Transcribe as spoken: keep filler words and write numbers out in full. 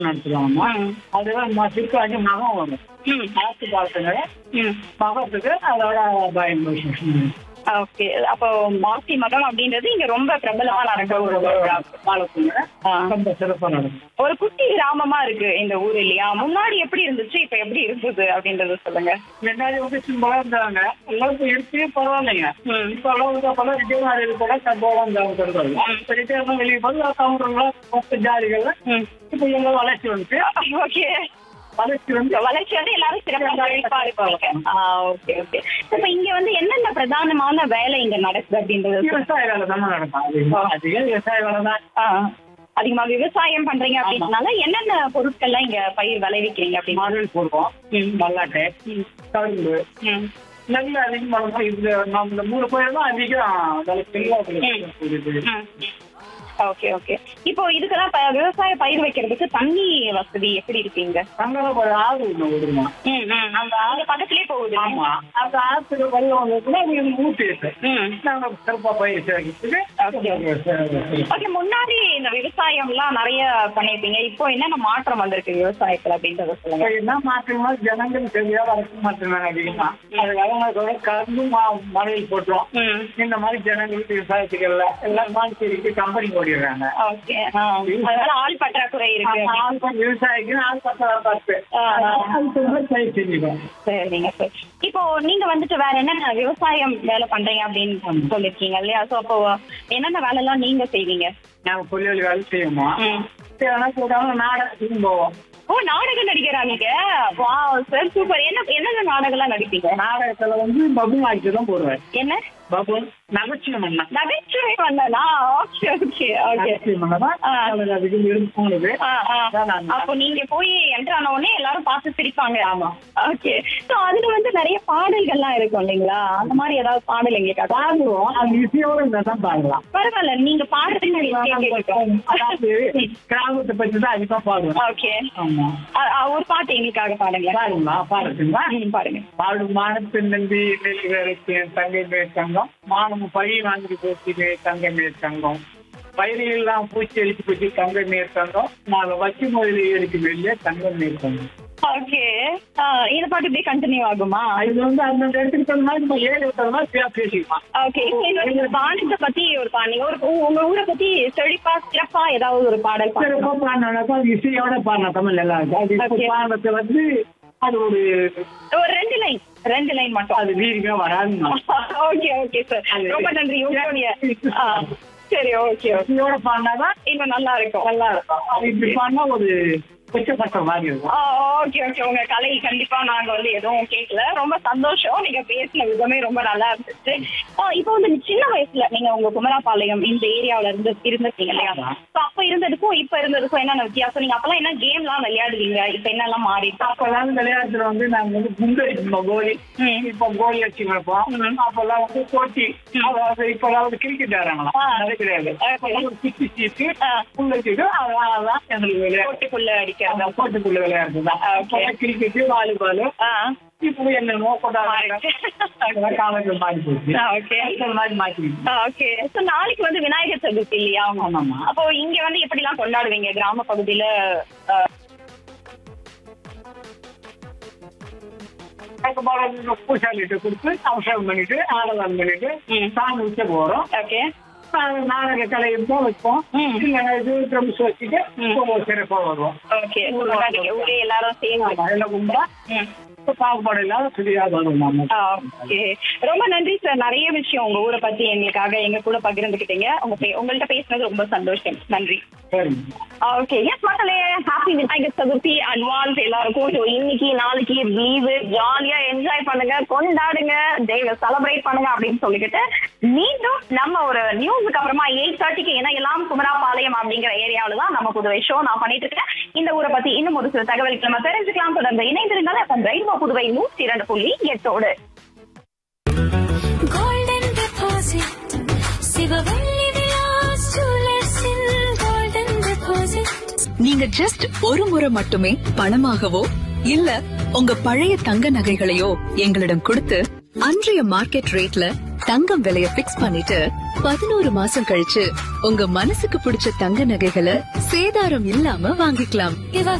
நடத்துவாங்கம்மா. அதுதான் திருக்காட்சி மகம் வரும். ஆத்து பாலத்துங்க மகத்துக்கு அதோட பயம். ஓகே. அப்போ மாசி மகம் அப்படின்றது இங்க ரொம்ப பிரபலமா நடக்கிற ஒரு ரொம்ப சிறப்பா நடக்கும். ஒரு குட்டி கிராமமா இருக்கு இந்த ஊர் இல்லையா? முன்னாடி எப்படி இருந்துச்சு, இப்ப எப்படி இருந்தது அப்படின்றத சொல்லுங்க. முன்னாடி வந்து சிம்பிளா இருந்தாங்க, எல்லாருக்கும் இருக்கு பரவாயில்லைங்க. இப்ப அளவுக்கு அப்பெல்லாம் ரிட்டையர் ஆகிறது கூட சம்பளம் இருந்தாங்க. ரிட்டையர் வெளியே போது கவுண்டர்லாம் ஜாதிகள்ல இப்ப எங்க வளர்ச்சி வந்து ஓகே வளர்ச்சி வந்து வளர்ச்சி வந்து எல்லாரும் சிறப்பாக இருப்பாங்க. Okay okay. இப்ப இங்க வந்து என்னென்ன பிரதானமான வேலை இங்க நடக்குது அப்படின்றது? விவசாய வேலை தான் நடக்கும். அதிகம் விவசாய வேலை தான். அதிகமா விவசாயம் பண்றீங்க அப்படின்னால என்னென்ன பொருட்கள்லாம் இங்க பயிர் விளைவிக்கிறீங்க அப்படின்னு? மாடல் போடுவோம், மல்லாட்டை, கரும்பு, நெல் அதிகமாக. இது நம்ம இந்த மூணு பயிர் தான் அதிகம் விளைவிக்கிறது. Okay okay. இப்போ இதுக்கெல்லாம் விவசாய பயிர் வைக்கிறதுக்கு தண்ணி வசதி எப்படி இருக்கீங்க? ஆறு ஓடுமா, அந்த ஆறு பக்கத்திலே போகுது. ஆமா, அந்த ஆற்றுக்கு வெள்ளம் ஊட்டி நாங்க சிறப்பா பயிர் ஓகே. முன்னாடி இந்த விவசாயம் எல்லாம் நிறைய பண்ணிருப்பீங்க, இப்போ என்னென்ன மாற்றம் வந்திருக்கு விவசாயத்துல அப்படின்றத சொல்லுங்க. என்ன மாற்றமா? ஜனங்கள் சரியா வரக்கு மாற்றம் அதிகமா. அதுக்காக கரும்பு மழையில் போட்டோம். இந்த மாதிரி ஜனங்களுக்கு விவசாயத்துக்கு எல்லாம் எல்லாம் மாற்றி கம்பெனி ஓடிடுறாங்க. ஆள் பற்றாக்குறை இருக்கு. விவசாயிக்கு ஆள் பற்றாக்குறை. சரிங்க சார். இப்போ நீங்க வந்துட்டு வேற என்னென்ன விவசாயம் வேலை பண்றீங்க அப்படின்னு சொல்லிருக்கீங்க இல்லையா? சோ அப்போ என்னென்ன வேலை எல்லாம் நீங்க செய்வீங்க? நாங்க புள்ளிவெளி வேலை செய்வோமா, நாடகத்துக்கும் போவோம். ஓ, நாடகம் நடிக்கிறா நீங்க? Sir super. என்ன என்னென்ன நாடகம் எல்லாம் நடிப்பீங்க? நாடகத்துல வந்து பபு ஆட்சி தான் போடுவேன். என்ன பபு? நகைச்சுவை மன்னா. நகைச்சுவை மன்னனா? Okay okay okay. அப்போ நீங்க போய் என்ட்ரு ஆன உடனே எல்லாரும் பார்த்து சிரிப்பாங்க. ஆமா. ஓகே. சோ அதுல வந்து நிறைய பாடல்கள்லாம் இருக்கும் இல்லைங்களா? அந்த மாதிரி ஏதாவது பாடல் எங்களுக்கு பாடுவோம். அந்த இசையோட இருந்தாதான் பாடலாம். பரவாயில்ல, நீங்க பாடுறதுக்கு கிராமத்தை பற்றி தான் அதிகமா பாடுவோம். ஓகே. ஒரு பாட்டு எங்களுக்காக பாடுங்க. பாருங்களா? பாடுறீங்களா? பாருங்க. பாடும் மானத்தின் நம்பி நெல் தங்கை மேல் தங்கம், மானம் பழி வாங்கி போச்சு தங்கை மேல் தங்கம், பயிரெல்லாம் பூச்சி அடிச்சு போச்சு தங்கை மேல் தங்கம், நாங்க வச்சு மொழியில எடுக்க வெளியே தங்கை மேல் தங்கம். ஓகே. இந்த பாட்டு இப்படியே கண்டினியூ ஆகுமா? இது வந்து அந்த இடத்துக்கு நம்ம ஏழு பேசிக்கலாம். ஓகே. பாடத்தை பத்தி ஒரு பாடி, ஒரு உங்க ஊரை பத்தி செழிப்பா சிறப்பா ஏதாவது ஒரு பாடல் சிறப்பா பாடினாக்கா இசையோட பாடின தமிழ் எல்லாம் பாடத்தை வந்து அது ஒரு ஒரு ரெண்டு லைன் ரெண்டு லைன் மட்டும். அது வீரியா வராது. ஓகே ஓகே சார், ரொம்ப நன்றி. சரி, ஓகே. இசையோட பாடினாதான் இன்னும் நல்லா இருக்கும். நல்லா இருக்கும். இப்படி பாடினா ஒரு கொச்சப்பட்ட மாதிரி இருக்கும். Okay okay. உங்க கலை கண்டிப்பா நாங்க வந்து எதுவும் கேட்கல. ரொம்ப சந்தோஷம். நீங்க பேசின விதமே ரொம்ப நல்லா இருந்துச்சு. இப்போ வந்து சின்ன வயசுல நீங்க உங்க குமராபாளையம் இந்த ஏரியாவில இருந்து இருந்திருக்கீங்க இல்லையா? அப்ப இருந்ததுக்கும் இப்ப இருந்ததுக்கும் என்னென்ன வித்தியாசம்? நீங்க அப்பெல்லாம் என்ன கேம் எல்லாம் விளையாடுவீங்க, இப்ப என்னெல்லாம் மாறி? அப்பெல்லாம் விளையாட்டுல வந்து நாங்க வந்து குண்டு அடிப்போம், கோலி. இப்ப கோலி அடிச்சு வைப்போம். அப்பெல்லாம் வந்து போட்டி. அதாவது இப்பெல்லாம் வந்து கிரிக்கெட் ஆடுறாங்களா? அது கிடையாது. சிட்டி சீட்டு புல் வச்சுட்டு அதான் எங்களுக்கு விளையாட்டுக்குள்ள அடிக்க போட்டுக்குள்ள விளையாடுறதுதான். கிரிக்கெட், வாலிபால், இப்போ என்னமோ காலங்கள் மாறி போச்சு. நாளைக்கு வந்து விநாயகர் சதுர்த்தி இல்லையா? அப்போ இங்க வந்து எப்படி எல்லாம் கொண்டாடுவீங்க கிராம பகுதியில? பூசாலிட்டு கொடுத்து அவசரம் பண்ணிட்டு ஆராதனை பண்ணிட்டு சாமி வச்ச போறோம். ஓகே. நாடக கலை இருந்தா வைப்போம். இது ட்ரம்ஸ் வச்சுட்டு சிறப்பா வருவோம். ஓகே. எல்லாரும் சேர்ந்து கும்பிட்டா பாகுபாடு இல்லாத சரியா வரும். ரொம்ப நன்றி சார். நிறைய விஷயம் உங்க ஊரை பத்தி எங்களுக்காக எங்க கூட பகிர்ந்துக்கிட்டீங்க. உங்கள்கிட்ட பேசினது ரொம்ப சந்தோஷம். நன்றி. ஓகே. எஸ் மக்களே, ஹாப்பி விநாயகர் சதுர்த்தி அட்வான்ஸ் எல்லாருக்கும். இன்னைக்கு நாளைக்கு லீவு, ஜாலியா என்ஜாய் பண்ணுங்க, கொண்டாடுங்க, டேவை செலிப்ரேட் பண்ணுங்க அப்படின்னு சொல்லிக்கிட்டு மீண்டும் நம்ம ஒரு நியூஸுக்கு அப்புறமா எயிட் தேர்ட்டிக்கு ஏன்னா எல்லாம் குமராபாளையம் அப்படிங்கிற ஏரியாவில தான் நம்ம புதுவை ஷோ நான் பண்ணிட்டு இருக்கேன். இந்த ஊரை பத்தி இன்னும் ஒரு சில தகவல்கள் நம்ம தெரிஞ்சுக்கலாம். தொடர்ந்து இணைந்திருந்தாலும் அப்ப ரெயின்போ புதுவை நூற்றி இரண்டு புள்ளி எட்டோடு. நீங்க ஜஸ்ட் ஒரு முறை மட்டுமே பணமாகவோ இல்ல உங்க பழைய தங்க நகைகளையோ எங்களிடம் கொடுத்து அன்றைய மார்க்கெட் ரேட்ல தங்கம் விலைய பிக்ஸ் பண்ணிட்டு பதினோரு மாசம் கழிச்சு உங்க மனசுக்கு பிடிச்ச தங்க நகைகளை சேதாரம் இல்லாம வாங்கிக்கலாம்.